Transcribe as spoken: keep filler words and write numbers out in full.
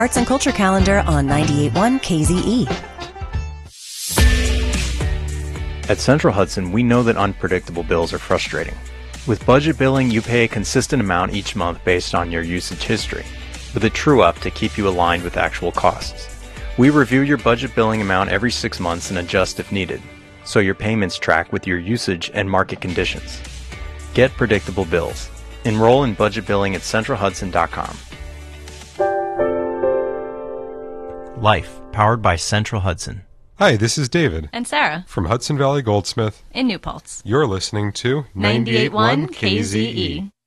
Arts and Culture Calendar on ninety-eight point one K Z E. At Central Hudson, we know that unpredictable bills are frustrating. With budget billing, you pay a consistent amount each month based on your usage history, with a true-up to keep you aligned with actual costs. We review your budget billing amount every six months and adjust if needed, so your payments track with your usage and market conditions. Get predictable bills. Enroll in budget billing at central hudson dot com. Life, powered by Central Hudson. Hi, this is David. And Sarah. From Hudson Valley Goldsmith. In New Paltz. You're listening to ninety-eight point one K Z E.